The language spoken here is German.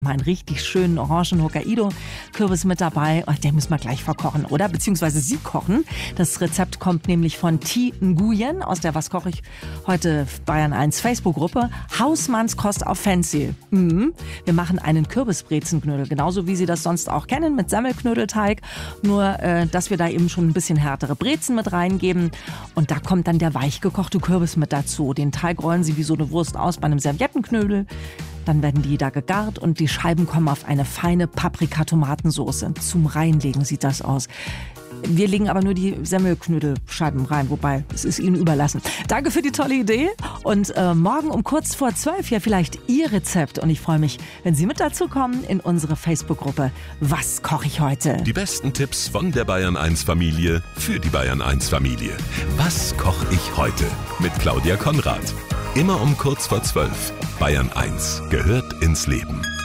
Mal einen richtig schönen orangen Hokkaido-Kürbis mit dabei. Oh, den müssen wir gleich verkochen, oder? Beziehungsweise Sie kochen. Das Rezept kommt nämlich von Thi Nguyen aus der Was koche ich heute Bayern 1 Facebook-Gruppe. Hausmannskost auf Fancy. Wir machen einen Kürbisbrezenknödel, genauso wie Sie das sonst auch kennen, mit Semmelknödelteig. Nur, dass wir da eben schon ein bisschen härtere Brezen mit reingeben. Und da kommt dann der weichgekochte Kürbis mit dazu. Den Teig rollen Sie wie so eine Wurst aus bei einem Serviettenknödel. Dann werden die da gegart und die Scheiben kommen auf eine feine Paprika-Tomatensoße. Zum Reinlegen sieht das aus. Wir legen aber nur die Semmelknödelscheiben rein, wobei es ist Ihnen überlassen. Danke für die tolle Idee und morgen um kurz vor 12 ja vielleicht Ihr Rezept. Und ich freue mich, wenn Sie mit dazu kommen in unsere Facebook-Gruppe Was koche ich heute? Die besten Tipps von der Bayern 1 Familie für die Bayern 1 Familie. Was koche ich heute? Mit Claudia Konrad. Immer um kurz vor 12. Bayern 1 gehört ins Leben.